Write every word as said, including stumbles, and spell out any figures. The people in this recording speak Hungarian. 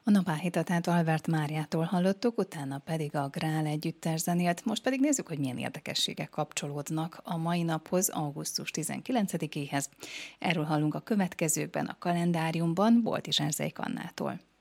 A napáhítatát Albert Máriától hallottuk, utána pedig a Grál együttes zenélt. Most pedig nézzük, hogy milyen érdekességek kapcsolódnak a mai naphoz, augusztus tizenkilencedikéhez. Erről hallunk a következőkben a kalendáriumban Bolti Zserzselyk Annától.